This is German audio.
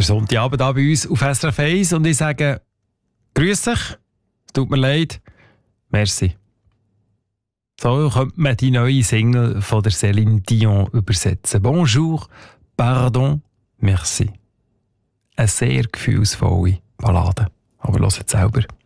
Sonntagabend hier bei uns auf SRF 1 und ich sage, grüß dich, tut mir leid, merci. So könnte man die neue Single von der Céline Dion übersetzen. Bonjour, pardon, merci. Eine sehr gefühlsvolle Ballade. Aber hört selber.